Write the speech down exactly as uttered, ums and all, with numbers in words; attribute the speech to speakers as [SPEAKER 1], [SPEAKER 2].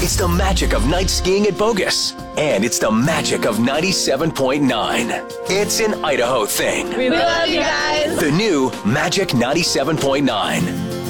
[SPEAKER 1] It's the magic of night skiing at Bogus. And it's the magic of ninety-seven point nine. It's an Idaho thing.
[SPEAKER 2] We love you guys.
[SPEAKER 1] The new Magic ninety-seven point nine.